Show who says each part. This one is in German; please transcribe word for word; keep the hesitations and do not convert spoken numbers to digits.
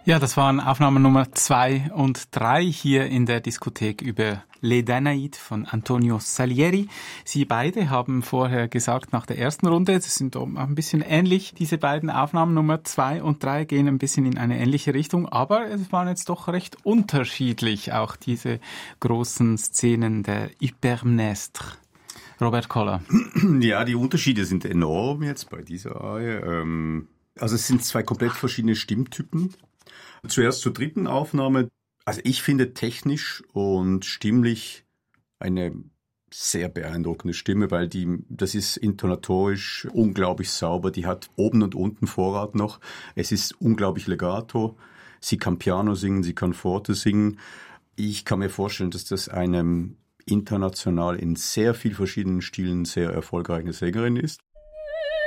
Speaker 1: Ja, das waren Aufnahmen Nummer zwei und drei hier in der Diskothek über Les Danaïdes von Antonio Salieri. Sie beide haben vorher gesagt, nach der ersten Runde, das sind auch ein bisschen ähnlich, diese beiden Aufnahmen Nummer zwei und drei gehen ein bisschen in eine ähnliche Richtung, aber es waren jetzt doch recht unterschiedlich, auch diese großen Szenen der Hypermnestre. Robert Koller.
Speaker 2: Ja, die Unterschiede sind enorm jetzt bei dieser Reihe. Also es sind zwei komplett verschiedene Stimmtypen. Zuerst zur dritten Aufnahme. Also ich finde technisch und stimmlich eine sehr beeindruckende Stimme, weil die, das ist intonatorisch unglaublich sauber. Die hat oben und unten Vorrat noch. Es ist unglaublich legato. Sie kann Piano singen, sie kann Forte singen. Ich kann mir vorstellen, dass das eine international in sehr vielen verschiedenen Stilen sehr erfolgreiche Sängerin ist.